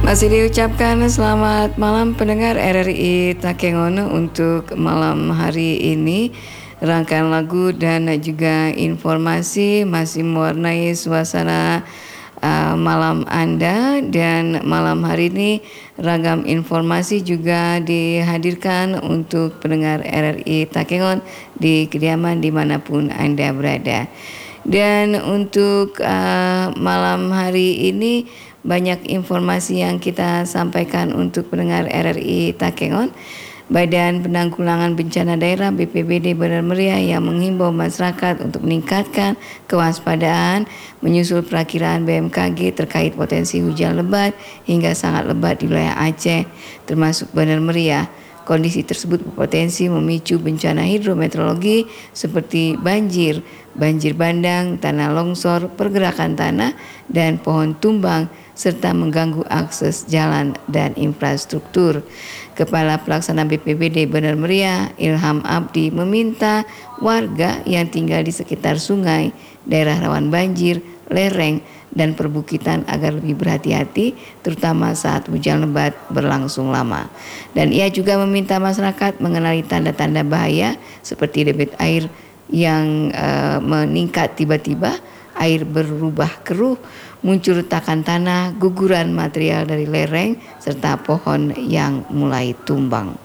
Masih diucapkan selamat malam pendengar RRI Takengono untuk malam hari ini. Rangkaian lagu dan juga informasi masih mewarnai suasana malam Anda, dan malam hari ini ragam informasi juga dihadirkan untuk pendengar RRI Takengon di kediaman dimanapun Anda berada. Dan untuk malam hari ini banyak informasi yang kita sampaikan untuk pendengar RRI Takengon. Badan Penanggulangan Bencana Daerah BPBD Benar Meriah yang menghimbau masyarakat untuk meningkatkan kewaspadaan menyusul perakiraan BMKG terkait potensi hujan lebat hingga sangat lebat di wilayah Aceh termasuk Benar Meriah. Kondisi tersebut berpotensi memicu bencana hidrometeorologi seperti banjir, banjir bandang, tanah longsor, pergerakan tanah, dan pohon tumbang, serta mengganggu akses jalan dan infrastruktur. Kepala Pelaksana BPBD Benar Meriah, Ilham Abdi, meminta warga yang tinggal di sekitar sungai, daerah rawan banjir, lereng, dan perbukitan agar lebih berhati-hati, terutama saat hujan lebat berlangsung lama. Dan ia juga meminta masyarakat mengenali tanda-tanda bahaya seperti debit air yang meningkat tiba-tiba, air berubah keruh, muncul retakan tanah, guguran material dari lereng, serta pohon yang mulai tumbang.